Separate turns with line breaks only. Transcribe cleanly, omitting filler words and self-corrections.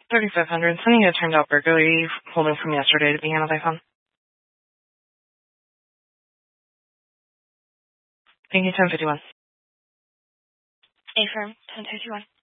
3500, sending you a timed out burglary holding from yesterday to be handled by phone. Thank you, 1051.
Affirm, 1051.